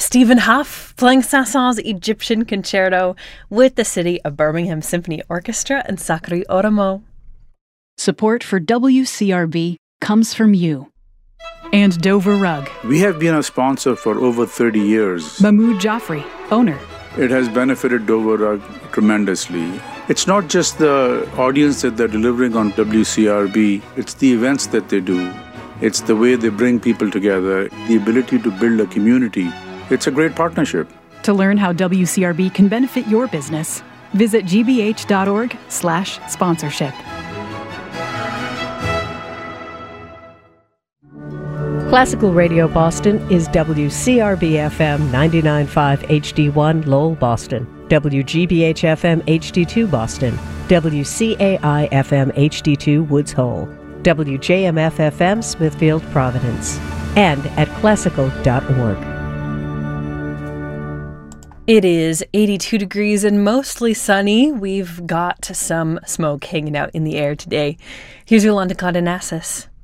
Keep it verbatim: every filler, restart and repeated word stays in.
Stephen Huff playing Saint-Saëns' Egyptian Concerto with the City of Birmingham Symphony Orchestra and Sakari Oromo. Support for W C R B comes from you. And Dover Rug. We have been a sponsor for over thirty years. Mahmoud Jaffrey, owner. It has benefited Dover Rug tremendously. It's not just the audience that they're delivering on W C R B, it's the events that they do. It's the way they bring people together, the ability to build a community. It's a great partnership. To learn how W C R B can benefit your business, visit gbh.org slash sponsorship. Classical Radio Boston is W C R B F M ninety-nine point five H D one Lowell, Boston, W G B H F M H D two Boston, W C A I F M H D two Woods Hole, W J M F F M Smithfield, Providence, and at classical dot org. It is eighty-two degrees and mostly sunny. We've got some smoke hanging out in the air today. Here's Yolanda Cardenas.